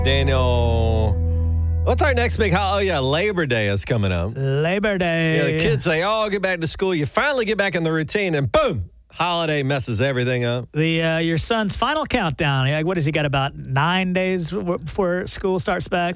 Daniel, what's our next big holiday? Oh, yeah, Labor Day is coming up. Labor Day. Yeah, the kids say, oh, I'll get back to school. You finally get back in the routine, and boom, holiday messes everything up. Your son's final countdown. What has he got, about 9 days before school starts back?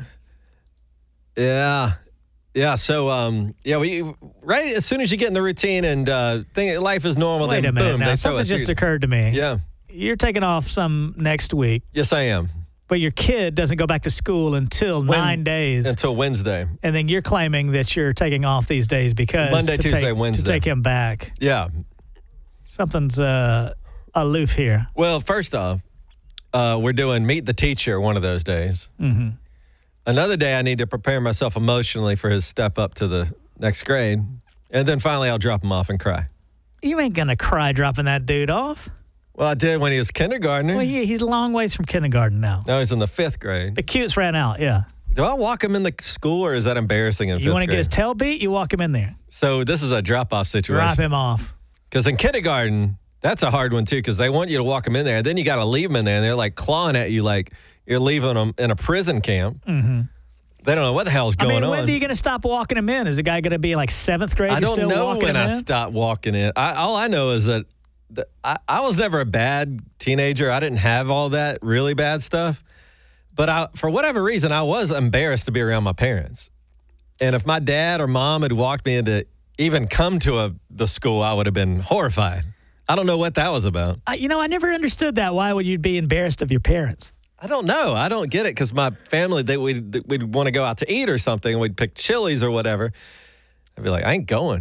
Yeah. Yeah, so, right as soon as you get in the routine and think life is normal, Wait then a minute boom. now. Something just occurred to me. Yeah. You're taking off some next week. Yes, I am. But your kid doesn't go back to school until 9 days. Until Wednesday. And then you're claiming that you're taking off these days because Monday, Tuesday, Wednesday. To take him back. Yeah. Something's aloof here. Well, first off, we're doing Meet the Teacher one of those days. Mm-hmm. Another day, I need to prepare myself emotionally for his step up to the next grade. And then finally, I'll drop him off and cry. You ain't going to cry dropping that dude off. Well, I did when he was kindergartner. Well, yeah, he's a long ways from kindergarten now. Now he's in the 5th grade. The cutes ran out, yeah. Do I walk him in the school, or is that embarrassing in 5th grade? You want to get his tail beat? You walk him in there. So this is a drop-off situation. Drop him off. Because in kindergarten, that's a hard one, too, because they want you to walk him in there. And then you got to leave him in there, and they're like clawing at you like you're leaving them in a prison camp. Mm-hmm. They don't know what the hell's going on. When are you going to stop walking him in? Is the guy going to be like 7th grade? I don't still know walking when him I in? stopped walking in. All I know is that I was never a bad teenager. I didn't have all that really bad stuff. But for whatever reason, I was embarrassed to be around my parents. And if my dad or mom had walked me into even come to the school, I would have been horrified. I don't know what that was about. I never understood that. Why would you be embarrassed of your parents? I don't know. I don't get it because my family, we'd want to go out to eat or something, and we'd pick Chili's or whatever. I'd be like, I ain't going.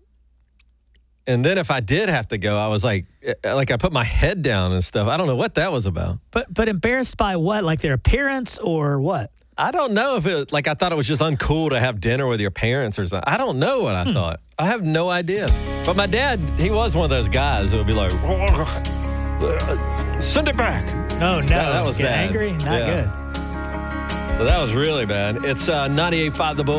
And then if I did have to go, I was like I put my head down and stuff. I don't know what that was about. But embarrassed by what? Like their appearance or what? I don't know if it I thought it was just uncool to have dinner with your parents or something. I don't know what I thought. I have no idea. But my dad, he was one of those guys that would be like, send it back. Oh, no. That was Get bad. angry? Not good. So that was really bad. It's 98.5 The Bull.